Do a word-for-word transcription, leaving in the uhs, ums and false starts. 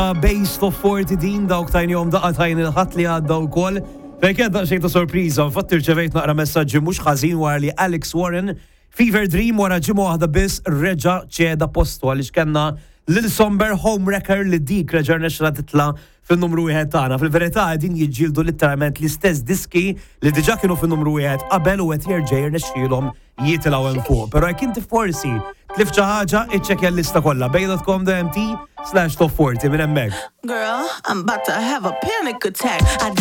Base of forty din dawk tajnihom daqqa tajn il-ħadd li għadda wkoll. Fejn kien daqsxejn ta' sorpriża, infatti rċevejt naqra messaġġi mhux ħażin wara li Alex Warren Fever Dream wara ġimgħa waħda biss reġa' ċeda postu għaliex kellna Lil Somber home wrecker li dik reġa' rnexxila titla' fin-numru wieħed tagħna. Fil-verità qegħdin jiġġieldu litteralment l-istess diski li diġà kienu fin-numru wieħed qabel u qed jerġa' jirnexxielhom jitilgħu hemm fuq. Però jekk inti forsi tlif xi ħaġa iċċekkja l-lista kollha bej dot com dot m t slash top forty minn hemmhekk. Girl, I'm about to have a panic attack. I